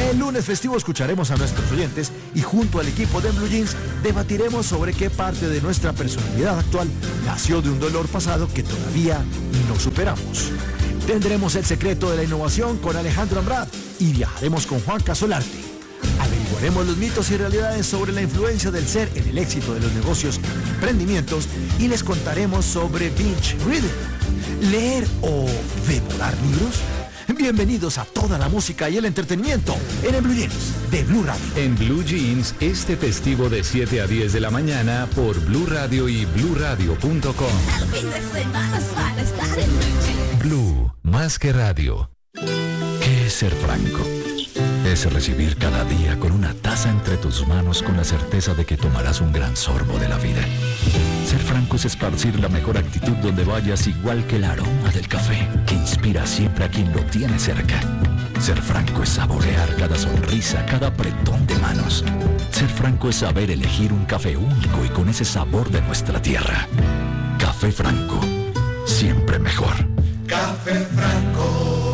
El lunes festivo escucharemos a nuestros oyentes y junto al equipo de Blue Jeans debatiremos sobre qué parte de nuestra personalidad actual nació de un dolor pasado que todavía no superamos. Tendremos el secreto de la innovación con Alejandro Ambrad y viajaremos con Juan Casolarte. Averiguaremos los mitos y realidades sobre la influencia del ser en el éxito de los negocios y emprendimientos y les contaremos sobre binge reading, leer o devorar libros. Bienvenidos a toda la música y el entretenimiento en el Blue Jeans de Blue Radio. En Blue Jeans, este festivo de 7 a 10 de la mañana por Blue Radio y BlueRadio.com. El fin de semana es para estar en Blue Jeans. Blue, más que radio. ¿Qué es ser franco? Es recibir cada día con una taza entre tus manos con la certeza de que tomarás un gran sorbo de la vida. Ser franco es esparcir la mejor actitud donde vayas, igual que el aroma del café, que inspira siempre a quien lo tiene cerca. Ser franco es saborear cada sonrisa, cada apretón de manos. Ser franco es saber elegir un café único y con ese sabor de nuestra tierra. Café Franco, siempre mejor. Café Franco.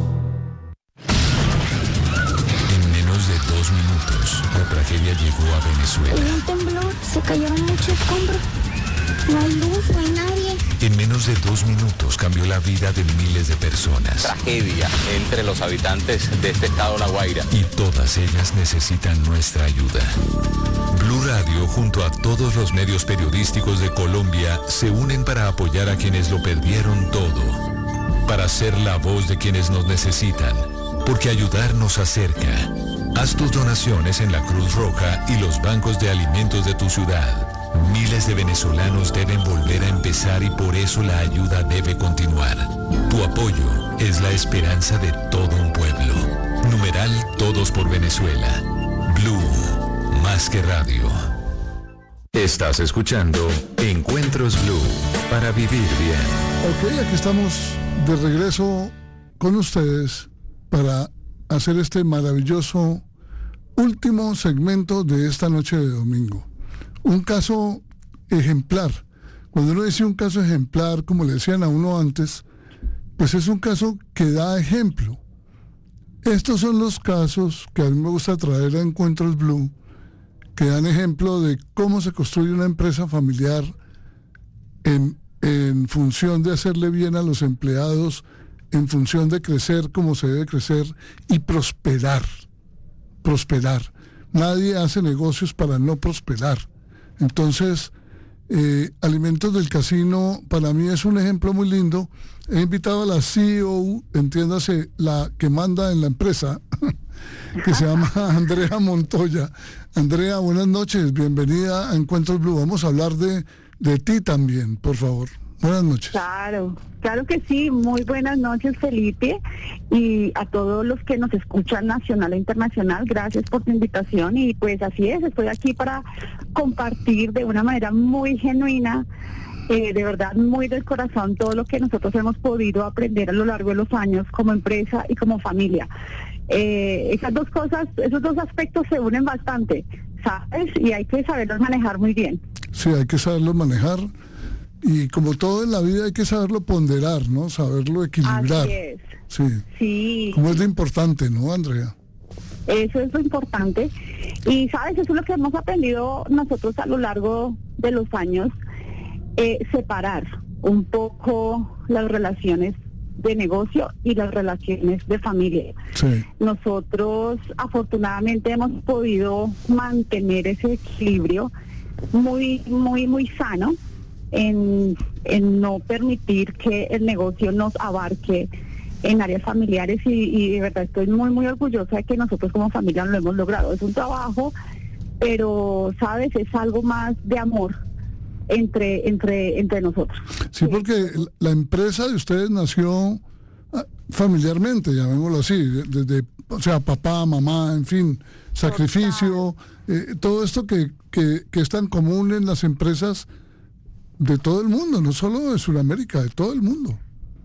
En menos de 2 minutos, la tragedia llegó a Venezuela. Hubo un temblor, se cayeron muchos escombros. No hay luz, no hay nadie. En menos de 2 minutos cambió la vida de miles de personas. Tragedia entre los habitantes de este estado La Guaira. Y todas ellas necesitan nuestra ayuda. Blue Radio, junto a todos los medios periodísticos de Colombia, se unen para apoyar a quienes lo perdieron todo. Para ser la voz de quienes nos necesitan. Porque ayudar nos acerca. Haz tus donaciones en la Cruz Roja y los bancos de alimentos de tu ciudad. Miles de venezolanos deben volver a empezar y por eso la ayuda debe continuar. Tu apoyo es la esperanza de todo un pueblo. Numeral Todos por Venezuela. Blue, más que radio. Estás escuchando Encuentros Blue, para vivir bien. Ok, aquí estamos de regreso con ustedes para hacer este maravilloso último segmento de esta noche de domingo. Un caso ejemplar. Cuando uno dice un caso ejemplar, como le decían a uno antes, pues es un caso que da ejemplo. Estos son los casos que a mí me gusta traer a Encuentros Blue, que dan ejemplo de cómo se construye una empresa familiar en función de hacerle bien a los empleados, en función de crecer como se debe crecer y prosperar. Prosperar. Nadie hace negocios para no prosperar. Entonces, Alimentos del Casino para mí es un ejemplo muy lindo. He invitado a la CEO, entiéndase, la que manda en la empresa, que se llama Andrea Montoya. Andrea, buenas noches, bienvenida a Encuentros Blue. Vamos a hablar de ti también, por favor. Buenas noches. Claro que sí. Muy buenas noches, Felipe, y a todos los que nos escuchan nacional e internacional. Gracias por tu invitación y pues así es, estoy aquí para compartir de una manera muy genuina, de verdad muy del corazón, todo lo que nosotros hemos podido aprender a lo largo de los años como empresa y como familia. Esas dos cosas, esos dos aspectos se unen bastante, ¿sabes? Y hay que saberlos manejar muy bien. Sí, hay que saberlos manejar. Y como todo en la vida hay que saberlo ponderar, ¿no? Saberlo equilibrar. Así es. Sí. Como es lo importante, ¿no, Andrea? Eso es lo importante. Y, ¿sabes? Eso es lo que hemos aprendido nosotros a lo largo de los años. Separar un poco las relaciones de negocio y las relaciones de familia. Sí. Nosotros, afortunadamente, hemos podido mantener ese equilibrio muy, muy, muy sano. En no permitir que el negocio nos abarque en áreas familiares y de verdad estoy muy muy orgullosa de que nosotros como familia lo hemos logrado. Es un trabajo, pero sabes, es algo más de amor entre nosotros. Sí, porque la empresa de ustedes nació familiarmente, llamémoslo así, desde, o sea, papá, mamá, en fin, sacrificio, todo esto que es tan común en las empresas de todo el mundo, no solo de Sudamérica, de todo el mundo.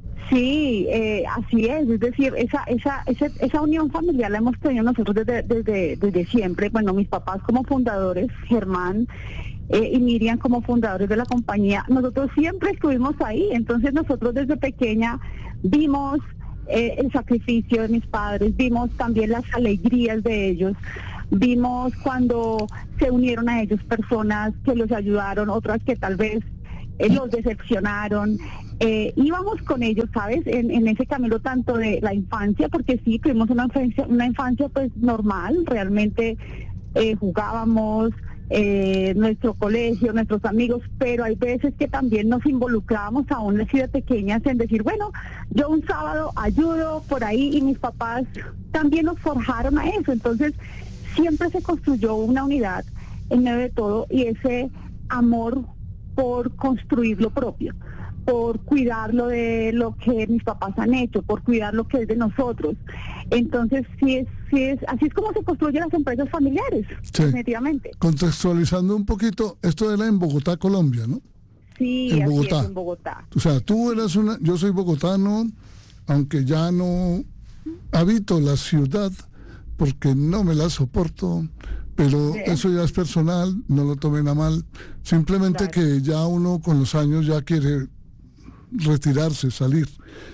Sí, así es decir, esa unión familiar la hemos tenido nosotros desde siempre. Bueno, mis papás como fundadores, Germán y Miriam como fundadores de la compañía, nosotros siempre estuvimos ahí. Entonces nosotros desde pequeña vimos el sacrificio de mis padres, vimos también las alegrías de ellos, vimos cuando se unieron a ellos personas que los ayudaron, otras que tal vez los decepcionaron. Íbamos con ellos, ¿sabes? En ese camino tanto de la infancia, porque sí, tuvimos una infancia pues normal, realmente jugábamos, nuestro colegio, nuestros amigos, pero hay veces que también nos involucrábamos aún así de pequeñas en decir, bueno, yo un sábado ayudo por ahí, y mis papás también nos forjaron a eso. Entonces siempre se construyó una unidad en medio de todo, y ese amor por construir lo propio, por cuidar lo de lo que mis papás han hecho, por cuidar lo que es de nosotros. Entonces así es como se construyen las empresas familiares, sí, definitivamente. Contextualizando un poquito, esto era en Bogotá, Colombia, ¿no? Sí, en así Bogotá. Es, en Bogotá. O sea, tú eras yo soy bogotano, aunque ya no habito la ciudad porque no me la soporto, pero eso ya es personal, no lo tomen a mal. Simplemente que ya uno con los años ya quiere retirarse, salir.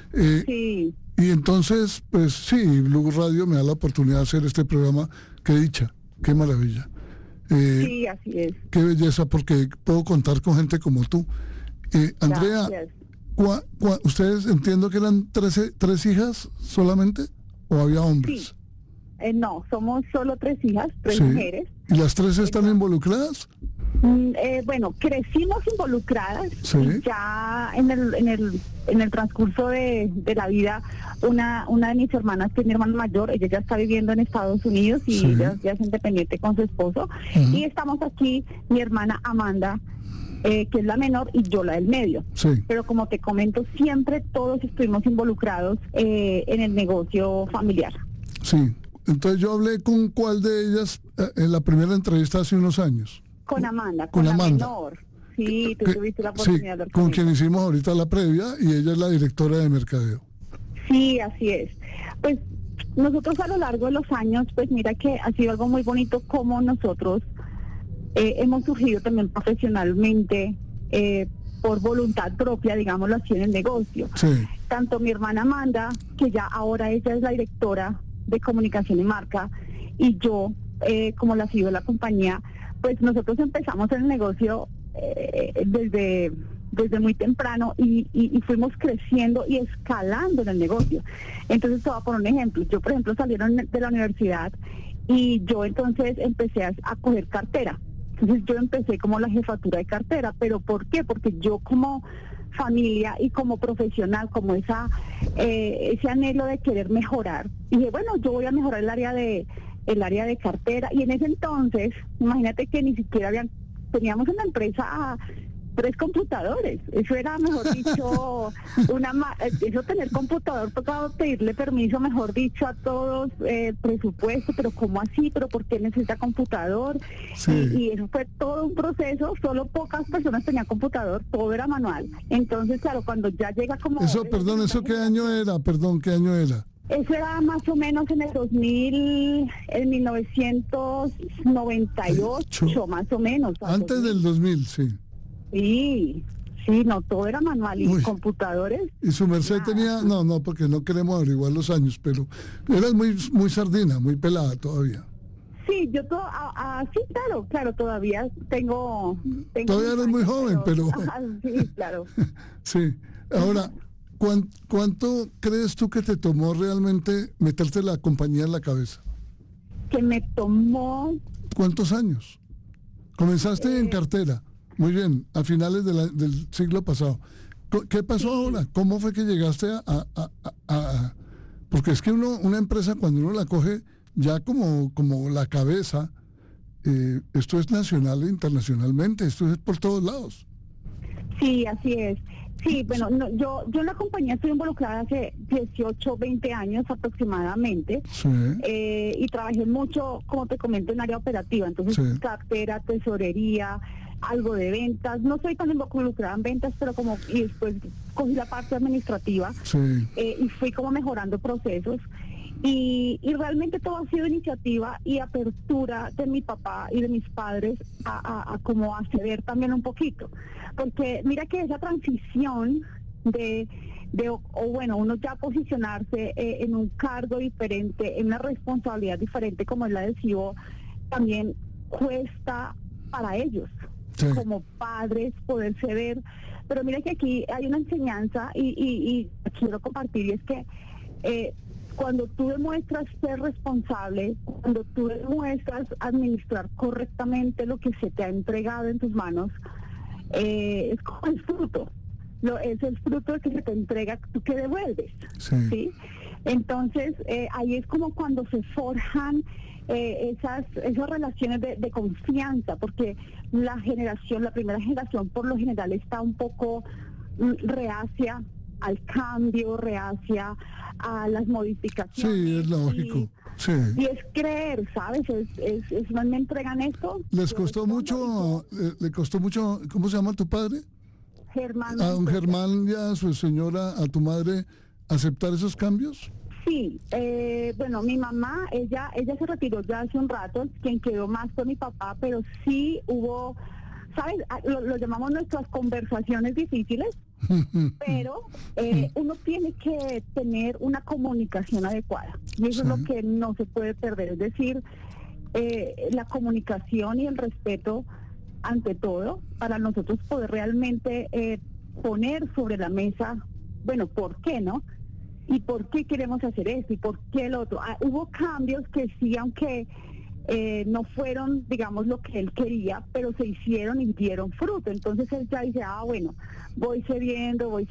Sí. Y entonces, pues sí, Blue Radio me da la oportunidad de hacer este programa. Qué dicha, qué maravilla. Sí, así es. Qué belleza, porque puedo contar con gente como tú. Andrea, ¿ustedes entiendo que eran tres hijas solamente o había hombres? Sí. No, somos solo 3 hijas, 3 mujeres. ¿Y las 3 están involucradas? Bueno, crecimos involucradas, y ya en el transcurso de la vida, una de mis hermanas, que es mi hermana mayor, ella ya está viviendo en Estados Unidos y ella ya es independiente con su esposo, y estamos aquí, mi hermana Amanda, que es la menor, y yo la del medio. Pero como te comento, siempre todos estuvimos involucrados en el negocio familiar. Sí. Entonces yo hablé con cuál de ellas en la primera entrevista hace unos años. Con Amanda, con la menor. Sí, tú tuviste la oportunidad de hablar con quien hicimos ahorita la previa, y ella es la directora de mercadeo. Sí, así es. Pues nosotros a lo largo de los años, pues mira que ha sido algo muy bonito como nosotros hemos surgido también profesionalmente, por voluntad propia, digámoslo así, en el negocio. Tanto mi hermana Amanda, que ya ahora ella es la directora de comunicación y marca, y yo como la CEO de la compañía, pues nosotros empezamos en el negocio desde muy temprano, y fuimos creciendo y escalando en el negocio. Entonces te voy a poner un ejemplo. Yo, por ejemplo, salieron de la universidad y yo entonces empecé a coger cartera. Entonces yo empecé como la jefatura de cartera. ¿Pero por qué? Porque yo como familia y como profesional, como ese anhelo de querer mejorar, dije, bueno, yo voy a mejorar el área de cartera. Y en ese entonces, imagínate que ni siquiera teníamos en la empresa 3 computadores. Eso era, mejor dicho, eso, tener computador, tocaba pedirle permiso, mejor dicho, a todos, presupuesto, pero ¿cómo así? ¿Pero por qué necesita computador? Y eso fue todo un proceso. Solo pocas personas tenían computador, todo era manual. Entonces, claro, cuando ya llega como... Eso, perdón, ¿eso qué año era? Perdón, ¿qué año era? Eso era más o menos en el 1998, más o menos. Antes del 2000, sí. Sí, no, todo era manual. ¿Y computadores? Y su merced tenía, no, porque no queremos averiguar los años, pero eras muy sardina, muy pelada todavía. Sí, yo sí, claro, todavía tengo todavía eres muy joven, pero... sí, claro. Sí, ahora... ¿Cuánto crees tú que te tomó realmente meterte la compañía en la cabeza? Que me tomó... ¿Cuántos años? Comenzaste en cartera, muy bien, a finales del siglo pasado. ¿Qué pasó ahora? ¿Cómo fue que llegaste a porque es que una empresa, cuando uno la coge ya como la cabeza, esto es nacional e internacionalmente, esto es por todos lados. Sí, así es. Sí, bueno, yo en la compañía estoy involucrada hace 18, 20 años aproximadamente, y trabajé mucho, como te comento, en área operativa. Entonces, cartera, tesorería, algo de ventas. No soy tan involucrada en ventas, pero y después cogí la parte administrativa, y fui como mejorando procesos. Y realmente todo ha sido iniciativa y apertura de mi papá y de mis padres a ceder también un poquito. Porque mira que esa transición de bueno, uno ya posicionarse en un cargo diferente, en una responsabilidad diferente como es la de CEO, también cuesta para ellos, como padres, poderse ver. Pero mira que aquí hay una enseñanza y quiero compartir, y es que cuando tú demuestras ser responsable, cuando tú demuestras administrar correctamente lo que se te ha entregado en tus manos, es como el fruto. Es el fruto que se te entrega, tú que devuelves, ¿sí? Entonces, ahí es como cuando se forjan esas relaciones de confianza, porque la primera generación por lo general está un poco reacia al cambio, reacia a las modificaciones. Sí, es lógico. Y es creer, ¿sabes? ¿No me entregan esto? ¿Les costó mucho, le costó mucho, ¿cómo se llama tu padre? Germán. ¿A don Germán y a su señora, a tu madre, aceptar esos cambios? Sí, bueno, mi mamá, ella se retiró ya hace un rato, quien quedó más fue mi papá, pero sí hubo, ¿sabes? Lo llamamos nuestras conversaciones difíciles, pero uno tiene que tener una comunicación adecuada, y eso es lo que no se puede perder, es decir, la comunicación y el respeto ante todo, para nosotros poder realmente poner sobre la mesa, bueno, ¿por qué no? ¿Y por qué queremos hacer esto? ¿Y por qué lo otro? Hubo cambios que sí, aunque no fueron, digamos, lo que él quería, pero se hicieron y dieron fruto. Entonces él ya dice, bueno, voy cediendo.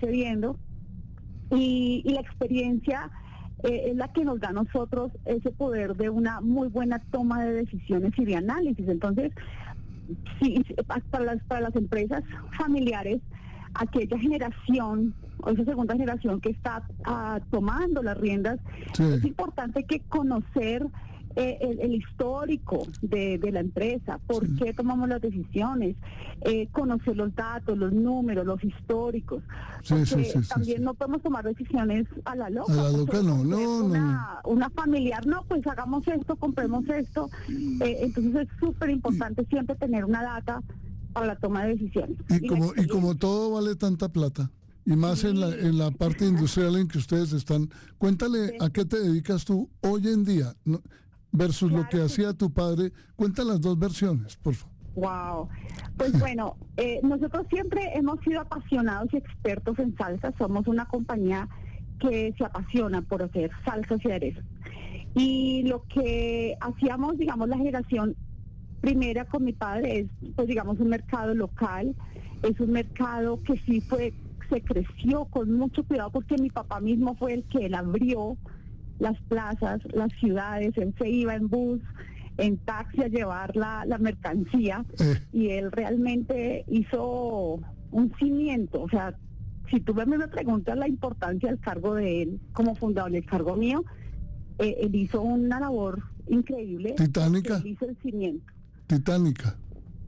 Y la experiencia es la que nos da a nosotros ese poder de una muy buena toma de decisiones y de análisis. Entonces, sí, para las empresas familiares, aquella generación, o esa segunda generación que está tomando las riendas, es importante que conocer el histórico de la empresa, por qué tomamos las decisiones, conocer los datos, los números, los históricos, porque también no podemos tomar decisiones a la loca. A la loca no. Una familiar, pues hagamos esto, compremos esto, entonces es súper importante siempre tener una data para la toma de decisiones. Y como todo vale tanta plata, y más en la parte industrial en que ustedes están, cuéntale a qué te dedicas tú hoy en día, ¿no? Versus lo que hacía tu padre. Cuenta las dos versiones, por favor. Wow. Pues bueno, nosotros siempre hemos sido apasionados y expertos en salsa. Somos una compañía que se apasiona por hacer salsas y aderezos. Y lo que hacíamos, digamos, la generación primera con mi padre es, pues digamos, un mercado local. Es un mercado que sí se creció con mucho cuidado, porque mi papá mismo fue el que él abrió las plazas, las ciudades. Él se iba en bus, en taxi a llevar la mercancía, y él realmente hizo un cimiento. O sea, si tú me preguntas la importancia del cargo de él como fundador y el cargo mío, él hizo una labor increíble. Titánica. Él hizo el cimiento. Titánica.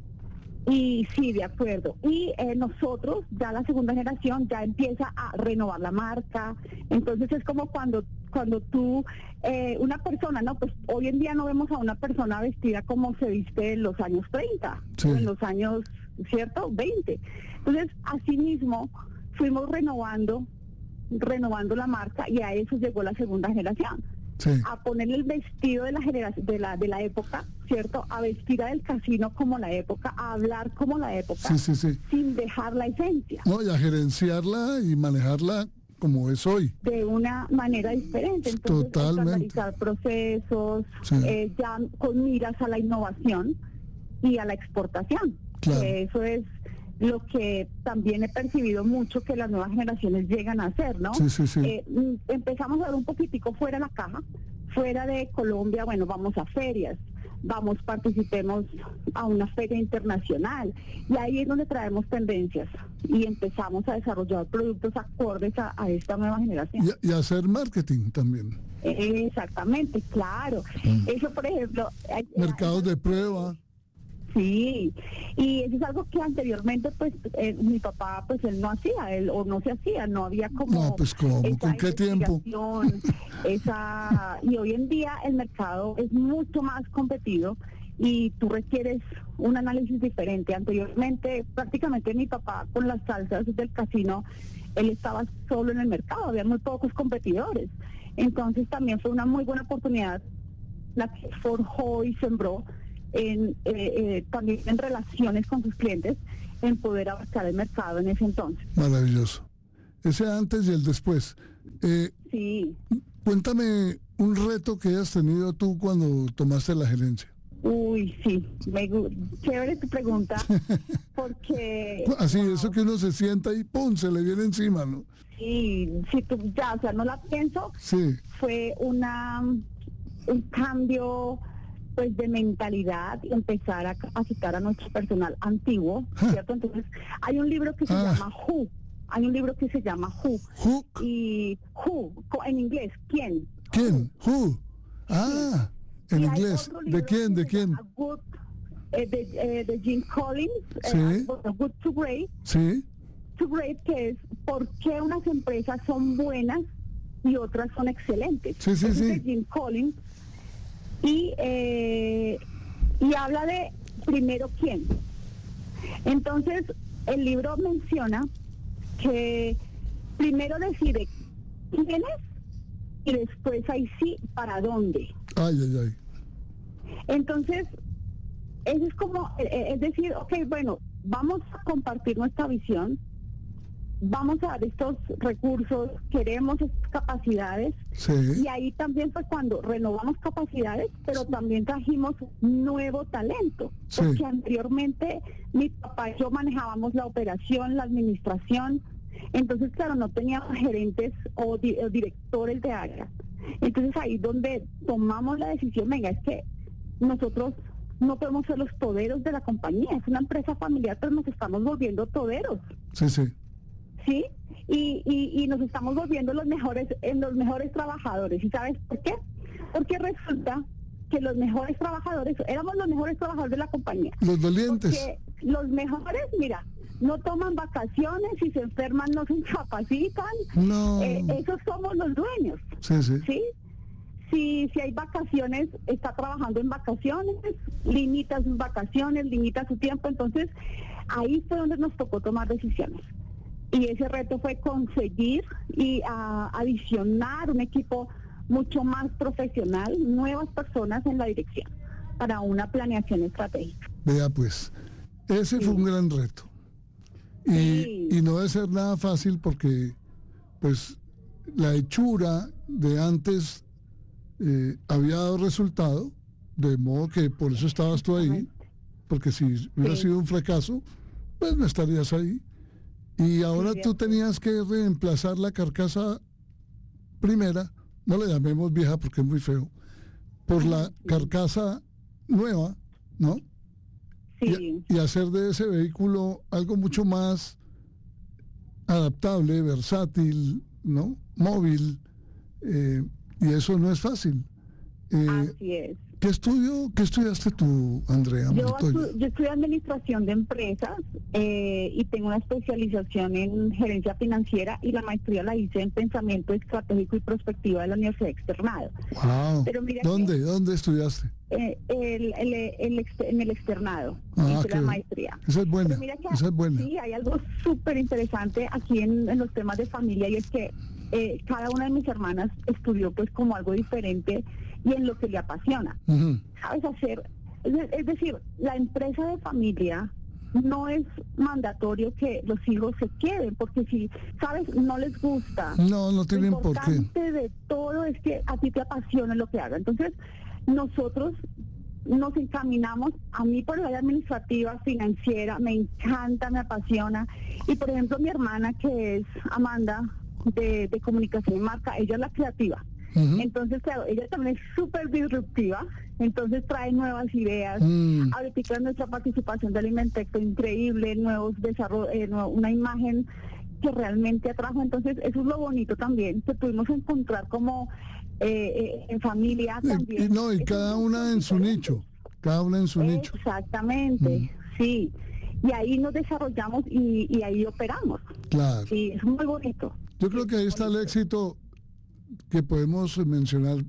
Y sí, de acuerdo. Y nosotros, ya la segunda generación, ya empieza a renovar la marca. Entonces es como cuando tú, una persona, pues hoy en día no vemos a una persona vestida como se viste en los años 30, en los años, ¿cierto? 20. Entonces, así mismo, fuimos renovando la marca, y a eso llegó la segunda generación. A ponerle el vestido de la generación, de la época, ¿cierto? A vestir del casino como la época, a hablar como la época, sin dejar la esencia. No, y a gerenciarla y manejarla como es hoy. De una manera diferente. Entonces, totalmente. Estandarizar procesos, ya con miras a la innovación y a la exportación. Claro. Eso es lo que también he percibido mucho que las nuevas generaciones llegan a hacer, ¿no? Empezamos a ver un poquitico fuera de la caja, fuera de Colombia. Bueno, vamos a ferias, participemos a una feria internacional, y ahí es donde traemos tendencias y empezamos a desarrollar productos acordes a esta nueva generación. Y hacer marketing también. Exactamente, claro. Eso, por ejemplo... mercados de prueba. Sí, y eso es algo que anteriormente, pues, mi papá, pues, él no hacía, no había como... No, pues, ¿cómo? ¿Con qué tiempo? Y hoy en día el mercado es mucho más competido, y tú requieres un análisis diferente. Anteriormente, prácticamente mi papá con las salsas del casino, él estaba solo en el mercado, había muy pocos competidores. Entonces también fue una muy buena oportunidad la que forjó y sembró también en relaciones con sus clientes, en poder abarcar el mercado en ese entonces. Maravilloso. Ese antes y el después. Sí. Cuéntame un reto que hayas tenido tú cuando tomaste la gerencia. Uy, sí, chévere tu pregunta, porque... Así, eso que uno se sienta y ¡pum!, se le viene encima, ¿no? Sí, si tú ya, o sea, no la pienso, sí. Fue un cambio, pues, de mentalidad y empezar a capacitar a nuestro personal antiguo, ¿cierto? Entonces, hay un libro que se llama Who, Who. Y Who, en inglés, ¿quién? ¿Quién? Who. Ah, sí. En inglés. ¿De quién? ¿De quién? De Jim Collins, sí. Good to Great. Sí. To Great, que es por qué unas empresas son buenas y otras son excelentes. Sí, sí, sí. De Jim Collins. Y habla de primero quién. Entonces, el libro menciona que primero decide quién es y después ahí sí para dónde. Ay, ay, ay. Entonces, eso es como, es decir, ok, bueno, vamos a compartir nuestra visión, vamos a dar estos recursos, queremos estas capacidades, sí. Y ahí también fue cuando renovamos capacidades, pero también trajimos nuevo talento, sí. Porque anteriormente mi papá y yo manejábamos la operación, la administración, entonces claro, no teníamos gerentes o directores de área. Entonces ahí donde tomamos la decisión, venga, es que nosotros no podemos ser los toderos de la compañía, es una empresa familiar, pero nos estamos volviendo toderos. Sí, sí. ¿Sí? Y nos estamos volviendo los mejores trabajadores. ¿Y sabes por qué? Porque resulta que los mejores trabajadores, éramos los mejores trabajadores de la compañía. Los dolientes. Porque los mejores, mira, no toman vacaciones, si se enferman no se incapacitan. No. Esos somos los dueños. Sí, sí. ¿Sí? Si hay vacaciones, está trabajando en vacaciones, limita sus vacaciones, limita su tiempo. Entonces, ahí fue donde nos tocó tomar decisiones. Y ese reto fue conseguir y adicionar un equipo mucho más profesional, nuevas personas en la dirección, para una planeación estratégica. Vea pues, ese sí. Fue un gran reto. Y no debe ser nada fácil porque, pues, la hechura de antes había dado resultado, de modo que por eso estabas tú ahí, porque si hubiera sido un fracaso, pues no estarías ahí. Y ahora tú tenías que reemplazar la carcasa primera, no le llamemos vieja porque es muy feo, por la carcasa nueva, ¿no? Sí. Y hacer de ese vehículo algo mucho más adaptable, versátil, ¿no? Móvil, y eso no es fácil. Así es. ¿Qué estudiaste tú, Andrea? Yo estudié administración de empresas y tengo una especialización en gerencia financiera y la maestría la hice en pensamiento estratégico y prospectiva de la Universidad Externado. Wow. Pero mira ¿Dónde estudiaste? En el Externado. Hice la maestría. Esa es buena. Esa es buena. Sí, hay algo súper interesante aquí en los temas de familia y es que cada una de mis hermanas estudió pues como algo diferente y en lo que le apasiona. Uh-huh. ¿Sabes hacer? Es decir, la empresa de familia no es mandatorio que los hijos se queden, porque si, ¿sabes? No les gusta. No tienen por qué. Lo importante de todo es que a ti te apasione lo que haga. Entonces, nosotros nos encaminamos, a mí por el área administrativa, financiera, me encanta, me apasiona. Y por ejemplo, mi hermana, que es Amanda, de comunicación y marca, ella es la creativa. Uh-huh. Entonces, claro, ella también es súper disruptiva, entonces trae nuevas ideas. Ahorita nuestra participación de Alimentec fue increíble, nuevos desarrollos, una imagen que realmente atrajo. Entonces, eso es lo bonito también, que pudimos encontrar como en familia también. Y cada una en su nicho, cada una en su nicho. Exactamente, sí. Y ahí nos desarrollamos y ahí operamos. Claro. Sí, es muy bonito. Yo creo que ahí está el éxito que podemos mencionar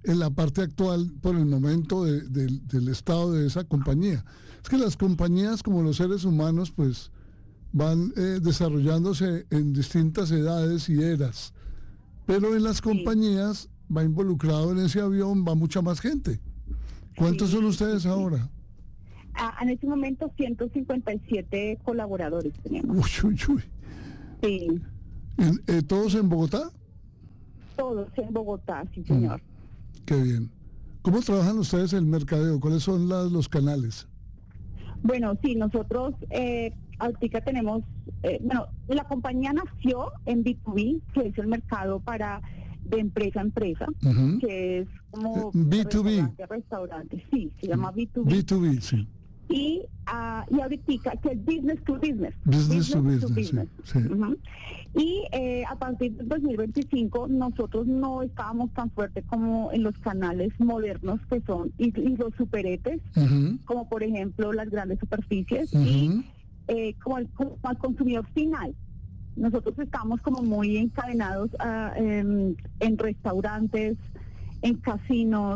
en la parte actual por el momento del estado de esa compañía? Es que las compañías, como los seres humanos, pues van desarrollándose en distintas edades y eras, pero en las compañías va involucrado en ese avión, va mucha más gente. ¿Cuántos son ustedes ahora? En este momento 157 colaboradores tenemos. Uy. Sí. ¿Todos en Bogotá? Todos en Bogotá, sí, señor. Qué bien. ¿Cómo trabajan ustedes el mercadeo? ¿Cuáles son los canales? Bueno, sí, nosotros ahorita tenemos, la compañía nació en B2B, que es el mercado de empresa a empresa, que es como B2B. Restaurante, sí, se llama B2B. B2B, sí. Y ahorita que es business to business. Business to business. Sí. Y a partir del 2025 nosotros no estábamos tan fuertes como en los canales modernos que son y los superetes, como por ejemplo las grandes superficies y como al consumidor final. Nosotros estamos como muy encadenados en restaurantes, en casinos,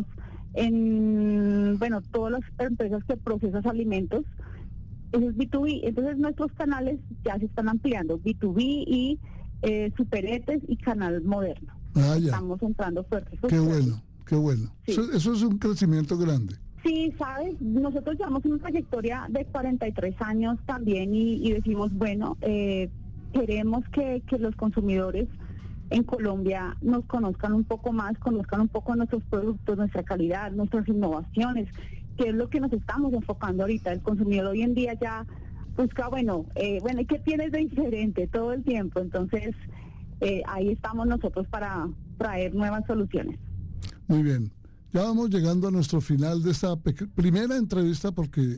en todas las empresas que procesan alimentos. Eso es B2B. Entonces nuestros canales ya se están ampliando, B2B y superetes y canal moderno. Estamos entrando fuertes. Qué bueno. Sí. Eso es un crecimiento grande. Sí, sabes, nosotros llevamos una trayectoria de 43 años también y decimos, queremos que los consumidores en Colombia nos conozcan un poco más, conozcan un poco nuestros productos, nuestra calidad, nuestras innovaciones, que es lo que nos estamos enfocando ahorita. El consumidor hoy en día ya busca, ¿y qué tienes de diferente todo el tiempo? Entonces, ahí estamos nosotros para traer nuevas soluciones. Muy bien. Ya vamos llegando a nuestro final de esta primera entrevista porque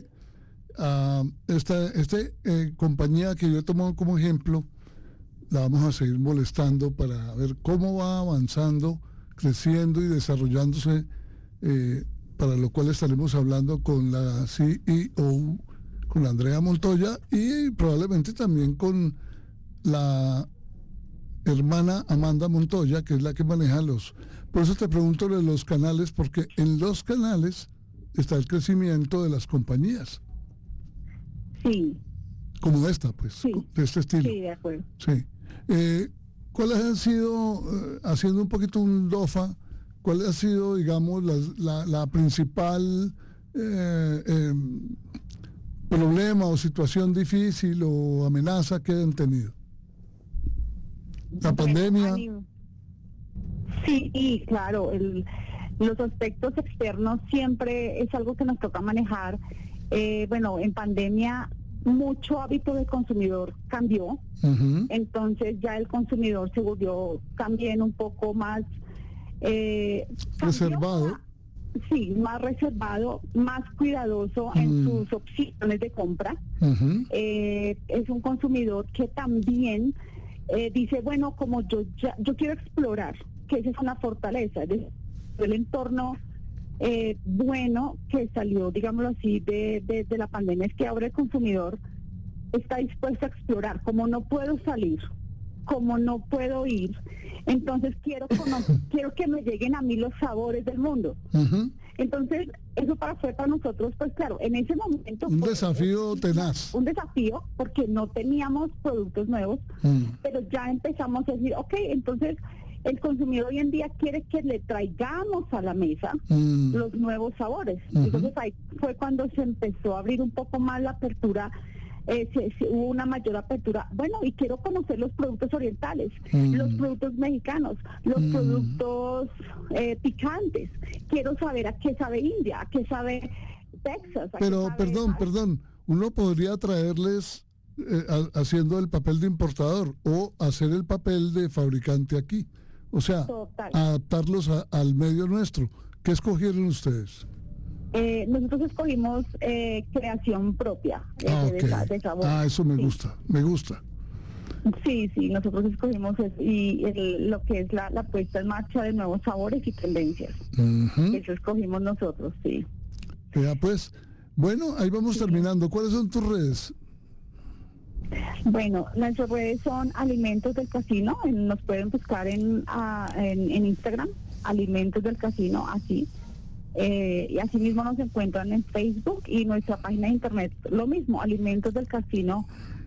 esta compañía que yo he tomado como ejemplo, la vamos a seguir molestando para ver cómo va avanzando, creciendo y desarrollándose, para lo cual estaremos hablando con la CEO, con Andrea Montoya y probablemente también con la hermana Amanda Montoya, que es la que maneja por eso te pregunto de los canales, porque en los canales está el crecimiento de las compañías. Sí. Como esta, pues, sí, de este estilo. Sí, de acuerdo. Sí. ¿Cuáles han sido, haciendo un poquito un DOFA, cuál ha sido, digamos, la principal problema o situación difícil o amenaza que han tenido? ¿La pandemia? Sí, claro, los aspectos externos siempre es algo que nos toca manejar. En pandemia mucho hábito del consumidor cambió, entonces ya el consumidor se volvió también un poco más reservado. Más reservado, más cuidadoso en sus opciones de compra. Es un consumidor que también dice, como yo quiero explorar, que esa es una fortaleza, el entorno bueno que salió, digámoslo así, de la pandemia, es que ahora el consumidor está dispuesto a explorar. Como no puedo salir, como no puedo ir, entonces quiero que me lleguen a mí los sabores del mundo. Entonces, eso fue para nosotros, pues claro, en ese momento... Un desafío tenaz. Un desafío, porque no teníamos productos nuevos, pero ya empezamos a decir, entonces... El consumidor hoy en día quiere que le traigamos a la mesa los nuevos sabores. Entonces ahí fue cuando se empezó a abrir un poco más la apertura, hubo una mayor apertura. Y quiero conocer los productos orientales, los productos mexicanos, los productos picantes. Quiero saber a qué sabe India, a qué sabe Texas. Pero, perdón, uno podría traerles haciendo el papel de importador o hacer el papel de fabricante aquí. O sea, adaptarlos al medio nuestro. ¿Qué escogieron ustedes? Nosotros escogimos creación propia de sabor. Eso me gusta. Sí, nosotros escogimos lo que es la puesta en marcha de nuevos sabores y tendencias. Eso escogimos nosotros, sí. Ya pues, ahí vamos terminando. ¿Cuáles son tus redes? Nuestras redes son Alimentos del Casino, nos pueden buscar en Instagram, Alimentos del Casino, así. Y así mismo nos encuentran en Facebook y nuestra página de internet, lo mismo, alimentosdelcasino.com.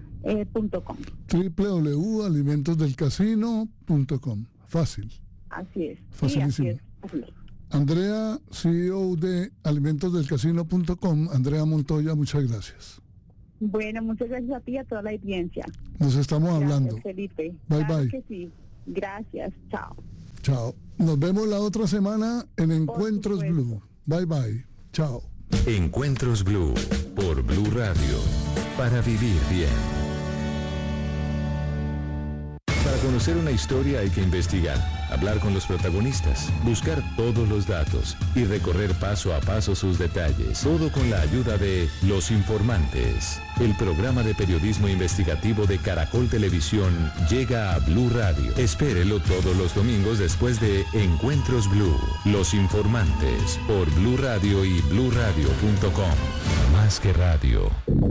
www.alimentosdelcasino.com. Fácil. Así es. Facilísimo. Sí, así es. Andrea, CEO de alimentosdelcasino.com. Andrea Montoya, muchas gracias. Bueno, muchas gracias a ti y a toda la audiencia. Nos estamos hablando. Gracias, Felipe. Bye, claro bye. Que sí. Gracias. Chao. Chao. Nos vemos la otra semana en Encuentros Blue. Bye, bye. Chao. Encuentros Blue por Blue Radio. Para vivir bien. Para conocer una historia hay que investigar, hablar con los protagonistas, buscar todos los datos y recorrer paso a paso sus detalles. Todo con la ayuda de Los Informantes. El programa de periodismo investigativo de Caracol Televisión llega a Blue Radio. Espérelo todos los domingos después de Encuentros Blue. Los Informantes por Blue Radio y bluradio.com. Más que radio.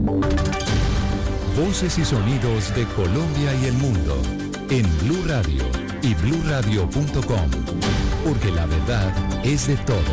Voces y sonidos de Colombia y el mundo en Blue Radio y bluradio.com, porque la verdad es de todos.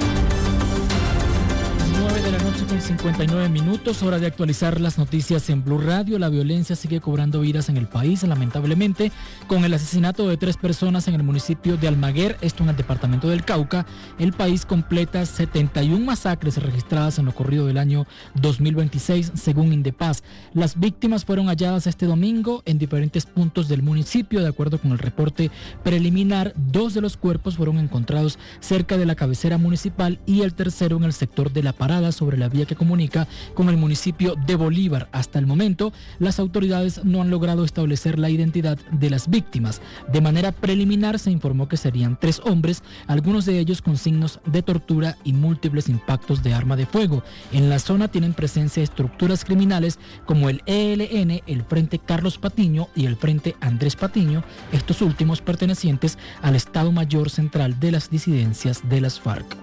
9 de la noche con 59 minutos, hora de actualizar las noticias en Blue Radio. La violencia sigue cobrando vidas en el país, lamentablemente, con el asesinato de 3 personas en el municipio de Almaguer, esto en el departamento del Cauca. El país completa 71 masacres registradas en lo corrido del año 2026, según Indepaz. Las víctimas fueron halladas este domingo en diferentes puntos del municipio. De acuerdo con el reporte preliminar, 2 de los cuerpos fueron encontrados cerca de la cabecera municipal y el tercero en el sector de La Parada, sobre la vía que comunica con el municipio de Bolívar. Hasta el momento, las autoridades no han logrado establecer la identidad de las víctimas. De manera preliminar se informó que serían 3 hombres, algunos de ellos con signos de tortura y múltiples impactos de arma de fuego. En la zona tienen presencia estructuras criminales como el ELN, el Frente Carlos Patiño y el Frente Andrés Patiño, estos últimos pertenecientes al Estado Mayor Central de las Disidencias de las FARC.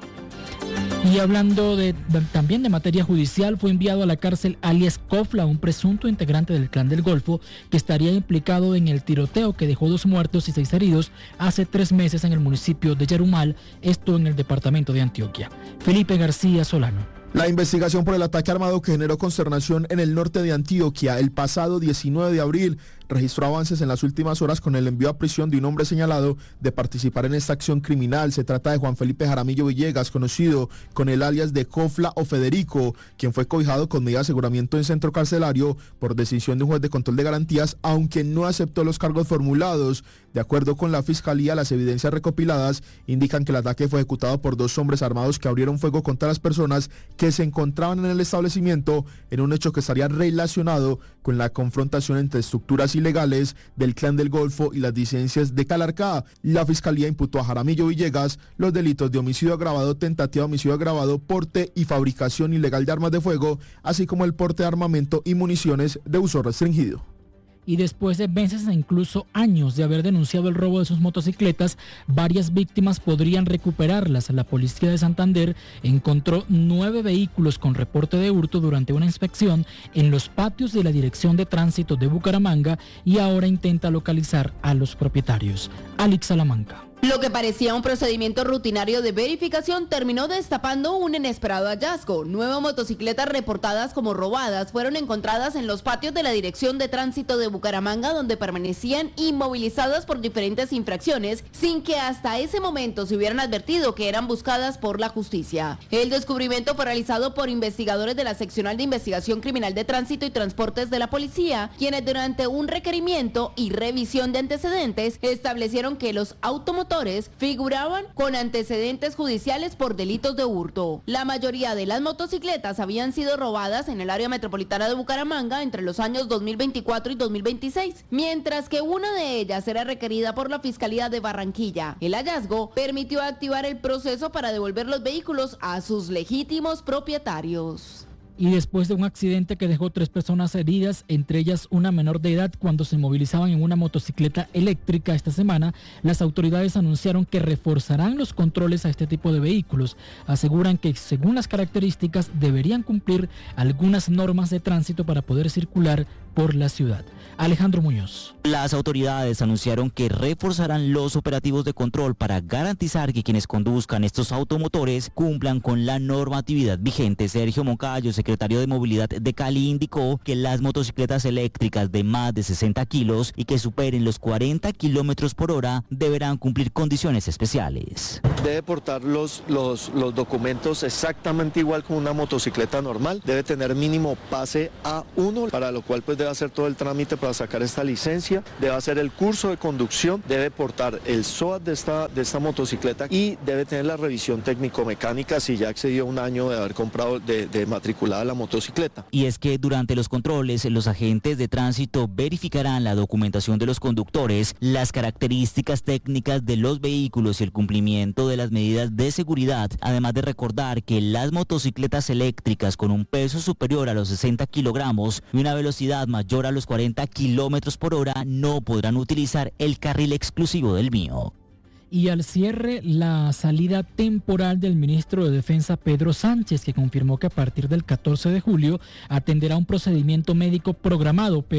Y hablando también de materia judicial, fue enviado a la cárcel alias Cofla, un presunto integrante del Clan del Golfo que estaría implicado en el tiroteo que dejó 2 muertos y 6 heridos hace 3 meses en el municipio de Yarumal, esto en el departamento de Antioquia. Felipe García Solano. La investigación por el ataque armado que generó consternación en el norte de Antioquia el pasado 19 de abril registró avances en las últimas horas con el envío a prisión de un hombre señalado de participar en esta acción criminal. Se trata de Juan Felipe Jaramillo Villegas, conocido con el alias de Cofla o Federico, quien fue cobijado con medida de aseguramiento en centro carcelario por decisión de un juez de control de garantías, aunque no aceptó los cargos formulados. De acuerdo con la Fiscalía, las evidencias recopiladas indican que el ataque fue ejecutado por 2 hombres armados que abrieron fuego contra las personas que se encontraban en el establecimiento, en un hecho que estaría relacionado con la confrontación entre estructuras ilegales del Clan del Golfo y las disidencias de Calarcá. La Fiscalía imputó a Jaramillo Villegas los delitos de homicidio agravado, tentativa de homicidio agravado, porte y fabricación ilegal de armas de fuego, así como el porte de armamento y municiones de uso restringido. Y después de meses e incluso años de haber denunciado el robo de sus motocicletas, varias víctimas podrían recuperarlas. La policía de Santander encontró 9 vehículos con reporte de hurto durante una inspección en los patios de la Dirección de Tránsito de Bucaramanga y ahora intenta localizar a los propietarios. Alex Salamanca. Lo que parecía un procedimiento rutinario de verificación terminó destapando un inesperado hallazgo. 9 motocicletas reportadas como robadas fueron encontradas en los patios de la Dirección de Tránsito de Bucaramanga, donde permanecían inmovilizadas por diferentes infracciones, sin que hasta ese momento se hubieran advertido que eran buscadas por la justicia. El descubrimiento fue realizado por investigadores de la Seccional de Investigación Criminal de Tránsito y Transportes de la Policía, quienes durante un requerimiento y revisión de antecedentes establecieron que los automotores figuraban con antecedentes judiciales por delitos de hurto. La mayoría de las motocicletas habían sido robadas en el área metropolitana de Bucaramanga entre los años 2024 y 2026, mientras que una de ellas era requerida por la Fiscalía de Barranquilla. El hallazgo permitió activar el proceso para devolver los vehículos a sus legítimos propietarios. Y después de un accidente que dejó 3 personas heridas, entre ellas una menor de edad, cuando se movilizaban en una motocicleta eléctrica esta semana, las autoridades anunciaron que reforzarán los controles a este tipo de vehículos. Aseguran que según las características deberían cumplir algunas normas de tránsito para poder circular por la ciudad. Alejandro Muñoz. Las autoridades anunciaron que reforzarán los operativos de control para garantizar que quienes conduzcan estos automotores cumplan con la normatividad vigente. Sergio Moncayo, secretario de Movilidad de Cali, indicó que las motocicletas eléctricas de más de 60 kilos y que superen los 40 kilómetros por hora deberán cumplir condiciones especiales. Debe portar los documentos exactamente igual como una motocicleta normal. Debe tener mínimo pase A1, para lo cual pues debe hacer todo el trámite para sacar esta licencia, debe hacer el curso de conducción, debe portar el SOAT de esta motocicleta y debe tener la revisión técnico-mecánica si ya excedió un año de haber comprado de matriculada la motocicleta. Y es que durante los controles, los agentes de tránsito verificarán la documentación de los conductores, las características técnicas de los vehículos y el cumplimiento de las medidas de seguridad, además de recordar que las motocicletas eléctricas con un peso superior a los 60 kilogramos y una velocidad mayor a los 40 kilómetros por hora no podrán utilizar el carril exclusivo del mío. Y al cierre, la salida temporal del ministro de Defensa Pedro Sánchez, que confirmó que a partir del 14 de julio atenderá un procedimiento médico programado, pero